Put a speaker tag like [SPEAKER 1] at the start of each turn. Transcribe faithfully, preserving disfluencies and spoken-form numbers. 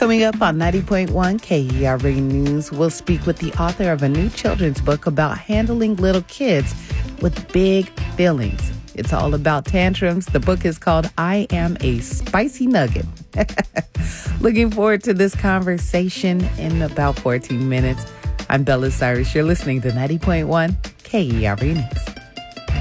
[SPEAKER 1] Coming up on ninety point one K E R A News, we'll speak with the author of a new children's book about handling little kids with big feelings. It's all about tantrums. The book is called I Am a Spicy Nugget. Looking forward to this conversation in about fourteen minutes. I'm Bella Cyrus. You're listening to ninety point one K E R A News.